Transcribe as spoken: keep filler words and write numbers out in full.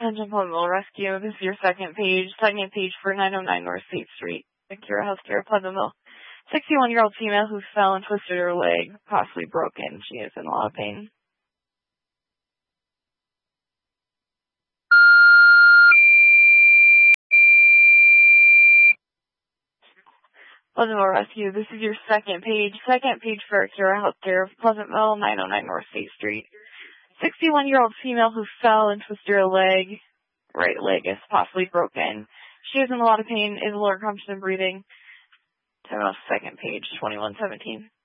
Engine Pleasantville Rescue. This is your second page. Second page for nine oh nine North State Street. Acura Healthcare, Pleasantville. sixty-one-year-old female who fell and twisted her leg, possibly broken. She is in a lot of pain. Pleasantville Rescue. This is your second page. Second page for Acura Healthcare, Pleasantville, nine oh nine North State Street. sixty-one-year-old female who fell and twisted her leg. Right leg is possibly broken. She is in a lot of pain, is lower compression breathing. Second page, twenty-one seventeen.